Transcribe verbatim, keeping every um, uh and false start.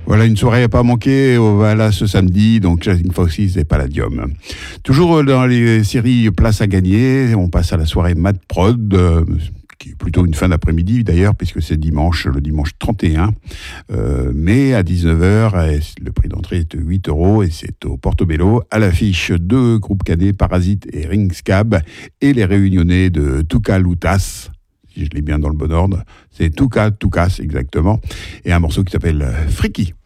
Voilà, une soirée à pas manquer au Valhalla ce samedi, donc Chasing Foxes et Palladium. Toujours dans les séries Place à gagner, on passe à la soirée Mad Prod, euh, qui est plutôt une fin d'après-midi d'ailleurs, puisque c'est dimanche, le dimanche trente et un euh, mai à dix-neuf heures. Le prix d'entrée est huit euros et c'est au Portobello. À l'affiche, deux groupes cadets, Parasite et Ringscab, et les réunionnais de Tuca Lutas. Si je l'ai bien dans le bon ordre, c'est Tuca Tucas exactement, et un morceau qui s'appelle Freaky.